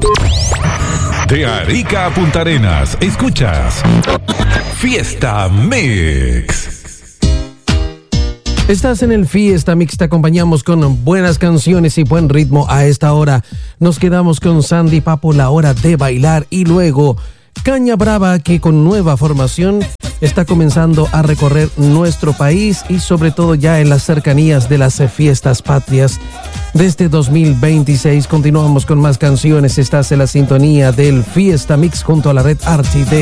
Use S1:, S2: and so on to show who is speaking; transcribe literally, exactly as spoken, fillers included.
S1: De Arica a Punta Arenas, escuchas Fiesta Mix.
S2: Estás en el Fiesta Mix, te acompañamos con buenas canciones y buen ritmo. A esta hora nos quedamos con Sandy Papo, La Hora de Bailar, y luego Caña Brava, que con nueva formación está comenzando a recorrer nuestro país y sobre todo ya en las cercanías de las fiestas patrias de este dos mil veintiséis. Continuamos con más canciones. Estás en la sintonía del Fiesta Mix junto a la red Archie de